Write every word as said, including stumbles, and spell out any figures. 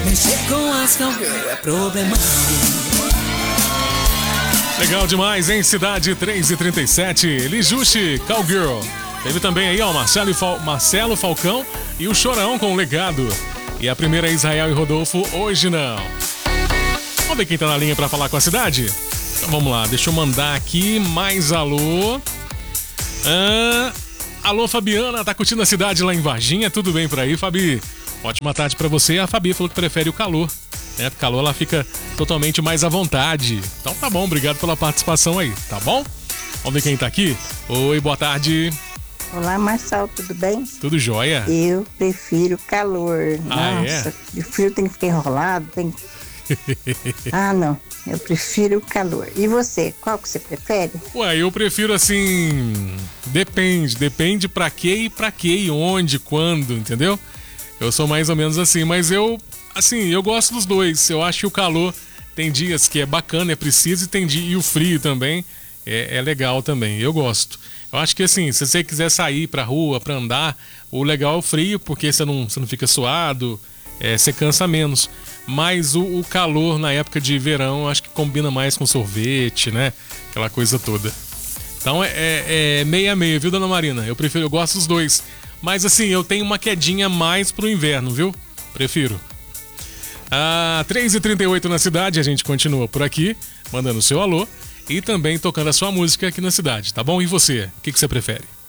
Mexer com as cowgirl é problemão. Legal demais, hein? Cidade três e trinta e sete, Lijushi, Cowgirl. Teve também aí, ó, Marcelo, e Fal... Marcelo Falcão e o Chorão com o Legado. E a primeira é Israel e Rodolfo, Hoje Não. Vamos ver quem tá na linha pra falar com a cidade? Então vamos lá, deixa eu mandar aqui mais alô. Ah, alô, Fabiana, tá curtindo a cidade lá em Varginha? Tudo bem por aí, Fabi? Ótima tarde pra você. A Fabi falou que prefere o calor. Né? Porque calor ela fica totalmente mais à vontade. Então tá bom, obrigado pela participação aí, tá bom? Vamos ver quem tá aqui. Oi, boa tarde. Olá, Marcelo, tudo bem? Tudo jóia? Eu prefiro calor. Ah, Nossa, é? o frio tem que ficar enrolado, tem Ah, não. Eu prefiro o calor. E você, qual que você prefere? Ué, eu prefiro assim... Depende, depende pra quê e pra quê e onde, quando, entendeu? Eu sou mais ou menos assim, mas eu... Assim, eu gosto dos dois. Eu acho que o calor tem dias que é bacana, é preciso, e tem dia, e o frio também é, é legal também. Eu gosto. Eu acho que assim, se você quiser sair pra rua, pra andar, o legal é o frio, porque você não, você não fica suado, é, você cansa menos. Mas o, o calor na época de verão, eu acho que combina mais com sorvete, né? Aquela coisa toda. Então é, é, é meio a meio, viu, dona Marina? Eu prefiro, eu gosto dos dois. Mas assim, eu tenho uma quedinha mais pro inverno, viu? Prefiro. Ah, três e trinta e oito na cidade, a gente continua por aqui, mandando o seu alô e também tocando a sua música aqui na cidade, tá bom? E você, o que, que você prefere?